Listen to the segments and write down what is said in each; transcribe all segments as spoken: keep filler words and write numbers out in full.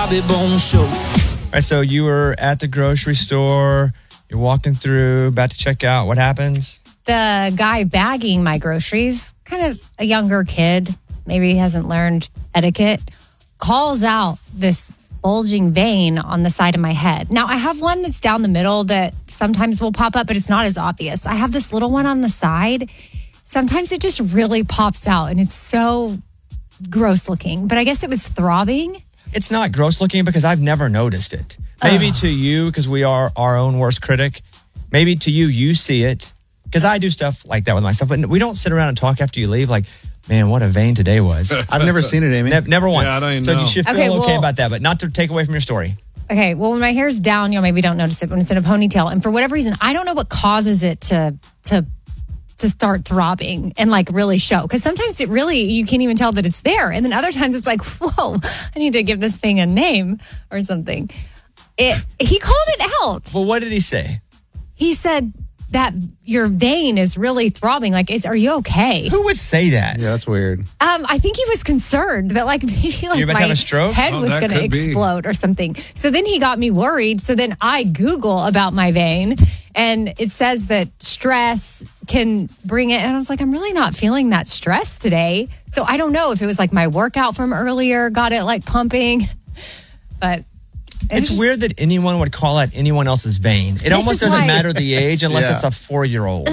Bobby Bones Show. All right, so you were at the grocery store. You're walking through, about to check out. What happens? The guy bagging my groceries, kind of a younger kid, maybe he hasn't learned etiquette, calls out this bulging vein on the side of my head. Now, I have one that's down the middle that sometimes will pop up, but it's not as obvious. I have this little one on the side. Sometimes it just really pops out, and it's so gross looking. But I guess it was throbbing. It's not gross looking because I've never noticed it. Maybe Ugh. to you, because we are our own worst critic. Maybe to you, you see it. Because I do stuff like that with myself. But we don't sit around and talk after you leave like, man, what a vein today was. I've never seen it, Amy. Ne- never once. Yeah, I don't even so know. you should feel Okay, okay, well- about that, but not to take away from your story. Okay, well, when my hair's down, you'll maybe don't notice it when it's in a ponytail. And for whatever reason, I don't know what causes it to to to start throbbing and like really show. Because sometimes it really, you can't even tell that it's there. And then other times it's like, whoa, I need to give this thing a name or something. It, he called it out. Well, what did he say? He said that your vein is really throbbing. Like, is, are you okay? Who would say that? Yeah, that's weird. Um, I think he was concerned that like maybe like You're about to my have a stroke? head Oh, was that going to could be. explode or something. So then he got me worried. So then I Google about my vein, and it says that stress can bring it. And I was like, I'm really not feeling that stress today. So I don't know if it was like my workout from earlier got it like pumping, but. It's just weird that anyone would call out anyone else's vein. It almost is doesn't why- matter the age unless Yeah. it's a four-year-old.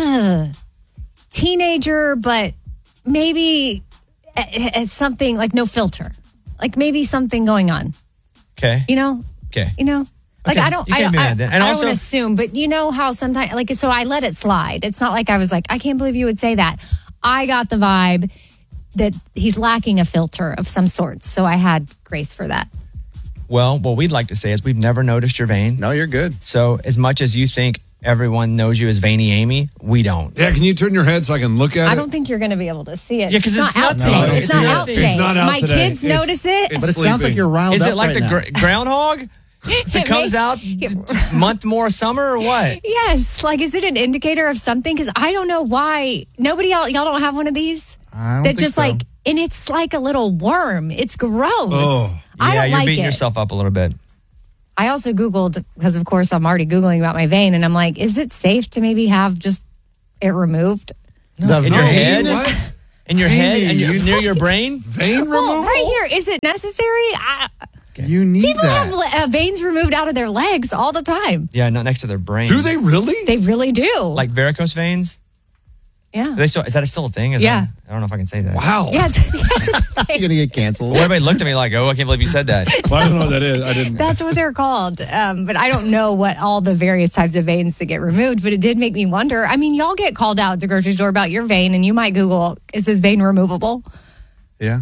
Teenager, but maybe it's something like no filter, like maybe something going on. Okay. You know. Okay. You know. Like, Okay, I don't, you I, can't be I, mad then. And I also- don't assume, but you know how sometimes, like, so I let it slide. It's not like I was like, I can't believe you would say that. I got the vibe that he's lacking a filter of some sort. So I had grace for that. Well, what we'd like to say is we've never noticed your vein. No, you're good. So as much as you think everyone knows you as Veiny Amy, we don't. Yeah, can you turn your head so I can look at it? I don't think you're going to be able to see it. Yeah, 'cause it's out not today. today. No, it's, It's not not- out it's today. not out My today. kids It's- notice it. it's But it sounds like sleeping. you're riled Is up it like right the now. gr- groundhog that comes out month more summer or what? Yes. Like, is it an indicator of something? Because I don't know why. Nobody, y'all, y'all don't have one of these? I don't that think just so. like, and it's like a little worm. It's gross. Oh. I yeah, don't you're like beating it. yourself up a little bit. I also Googled, because of course I'm already Googling about my vein, and I'm like, is it safe to maybe have just it removed? The In your vein? head? What? In your head and Amy, you, you- near your brain? Vein Well, removal? right here, is it necessary? I, You need people that. have le- uh, veins removed out of their legs all the time. Yeah, not next to their brain. Do they really? They really do. Like varicose veins? yeah. Are they still, is that still a thing? Is Yeah. that- I don't know if I can say that. Wow. Yeah, it's, yes, it's You're fake. going to get canceled. Well, everybody looked at me like, oh, I can't believe you said that. Well, I don't know what that is. I didn't. That's what they're called. Um, but I don't know what all the various types of veins that get removed, but it did make me wonder. I mean, y'all get called out at the grocery store about your vein, and you might Google, is this vein removable? Yeah.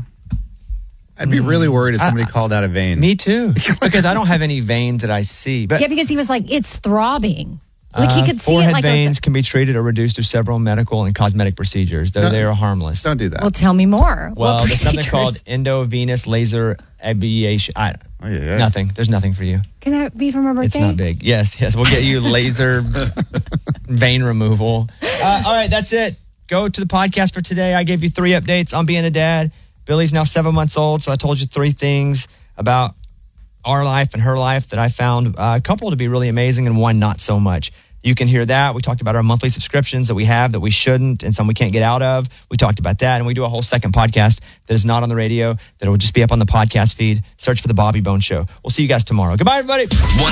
I'd be really worried if somebody called out a vein. Me too. Because I don't have any veins that I see. But Yeah, because he was like, it's throbbing. Like he uh, could see it forehead like veins a, can be treated or reduced through several medical and cosmetic procedures, though No. they are harmless. Don't do that. well, tell me more. Well, What there's something called procedures? endovenous laser ablation. I, Oh, yeah, yeah. Nothing. There's nothing for you. Can that be from a birthday? It's not big. Yes, yes. We'll get you laser vein removal. Uh, all right, that's it. Go to the podcast for today. I gave you three updates on being a dad. Billy's now seven months old, so I told you three things about our life and her life that I found uh, a couple to be really amazing and one not so much. You can hear that. We talked about our monthly subscriptions that we have that we shouldn't and some we can't get out of. We talked about that. And we do a whole second podcast that is not on the radio, that will just be up on the podcast feed. Search for The Bobby Bones Show. We'll see you guys tomorrow. Goodbye, everybody. one